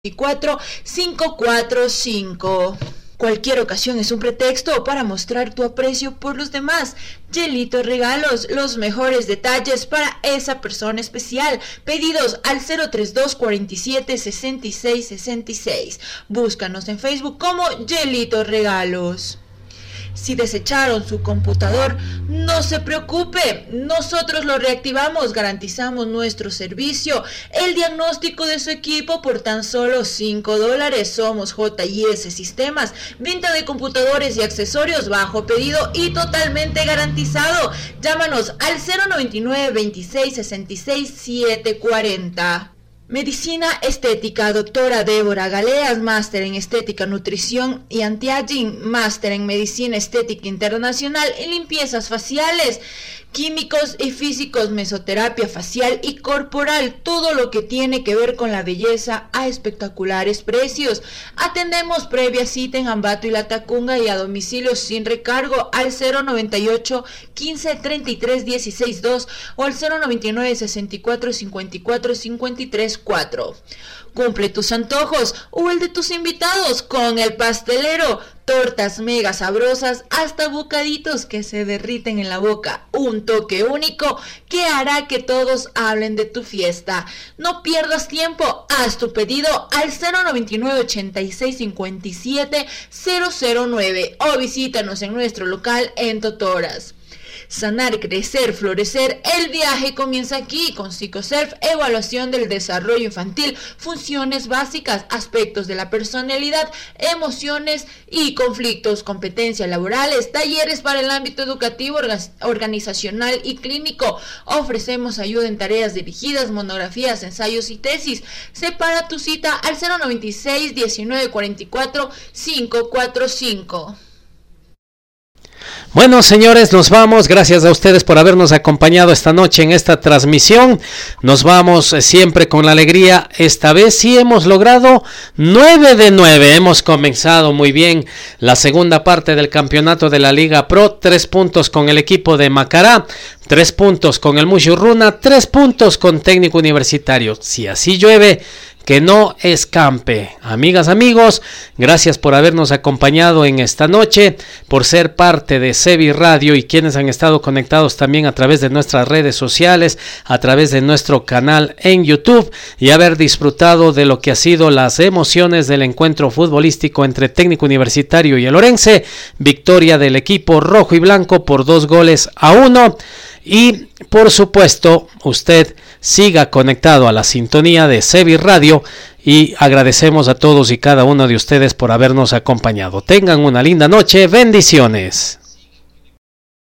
545. Cualquier ocasión es un pretexto para mostrar tu aprecio por los demás. Gelito Regalos, los mejores detalles para esa persona especial. Pedidos al 032 47 66 66. Búscanos en Facebook como Gelito Regalos. Si desecharon su computador, no se preocupe, nosotros lo reactivamos, garantizamos nuestro servicio, el diagnóstico de su equipo por tan solo $5. Somos JS Sistemas, venta de computadores y accesorios bajo pedido y totalmente garantizado. Llámanos al 099 26 66 740. Medicina Estética, doctora Débora Galeas, máster en Estética, Nutrición y Anti-Aging, máster en Medicina Estética Internacional y limpiezas faciales, químicos y físicos, mesoterapia facial y corporal, todo lo que tiene que ver con la belleza a espectaculares precios. Atendemos previa cita en Ambato y La Tacunga y a domicilio sin recargo al 098 15 33 16 2 o al 099 64 54 53 4. Cumple tus antojos o el de tus invitados con El Pastelero. Tortas mega sabrosas hasta bocaditos que se derriten en la boca. Un toque único que hará que todos hablen de tu fiesta. No pierdas tiempo. Haz tu pedido al 099 86 57 009 o visítanos en nuestro local en Totoras. Sanar, crecer, florecer, el viaje comienza aquí con Psicosurf, evaluación del desarrollo infantil, funciones básicas, aspectos de la personalidad, emociones y conflictos, competencias laborales, talleres para el ámbito educativo, organizacional y clínico. Ofrecemos ayuda en tareas dirigidas, monografías, ensayos y tesis. Separa tu cita al 096 19 44 545. Bueno, señores, nos vamos. Gracias a ustedes por habernos acompañado esta noche en esta transmisión. Nos vamos siempre con la alegría. Esta vez sí hemos logrado 9 de 9. Hemos comenzado muy bien la segunda parte del campeonato de la Liga Pro. 3 puntos con el equipo de Macará, 3 puntos con el Mushurruna, 3 puntos con Técnico Universitario. Si así llueve, que no escampe. Amigas, amigos, gracias por habernos acompañado en esta noche, por ser parte de Sevi Radio y quienes han estado conectados también a través de nuestras redes sociales, a través de nuestro canal en YouTube y haber disfrutado de lo que ha sido las emociones del encuentro futbolístico entre Técnico Universitario y el Orense. Victoria del equipo rojo y blanco por 2-1. Y por supuesto, usted siga conectado a la sintonía de Sevi Radio y agradecemos a todos y cada uno de ustedes por habernos acompañado. Tengan una linda noche, bendiciones.